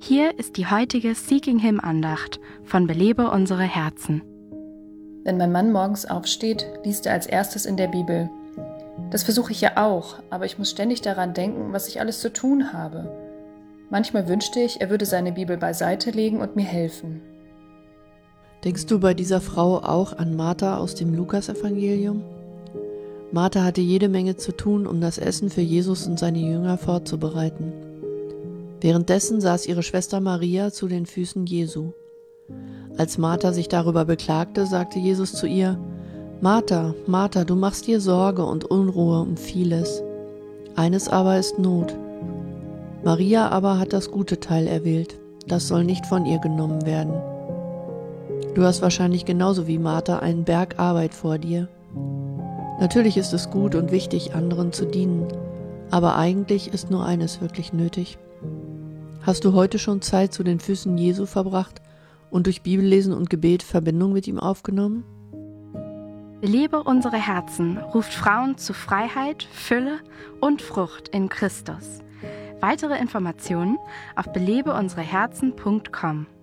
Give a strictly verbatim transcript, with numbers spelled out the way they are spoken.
Hier ist die heutige Seeking Him Andacht von Belebe unsere Herzen. Wenn mein Mann morgens aufsteht, liest er als erstes in der Bibel. Das versuche ich ja auch, aber ich muss ständig daran denken, was ich alles zu tun habe. Manchmal wünschte ich, er würde seine Bibel beiseite legen und mir helfen. Denkst du bei dieser Frau auch an Martha aus dem Lukasevangelium? Martha hatte jede Menge zu tun, um das Essen für Jesus und seine Jünger vorzubereiten. Währenddessen saß ihre Schwester Maria zu den Füßen Jesu. Als Martha sich darüber beklagte, sagte Jesus zu ihr: Martha, Martha, du machst dir Sorge und Unruhe um vieles. Eines aber ist Not. Maria aber hat das gute Teil erwählt, das soll nicht von ihr genommen werden. Du hast wahrscheinlich genauso wie Martha einen Berg Arbeit vor dir. Natürlich ist es gut und wichtig, anderen zu dienen, aber eigentlich ist nur eines wirklich nötig. Hast du heute schon Zeit zu den Füßen Jesu verbracht und durch Bibellesen und Gebet Verbindung mit ihm aufgenommen? Belebe unsere Herzen ruft Frauen zu Freiheit, Fülle und Frucht in Christus. Weitere Informationen auf belebe unsere herzen punkt com.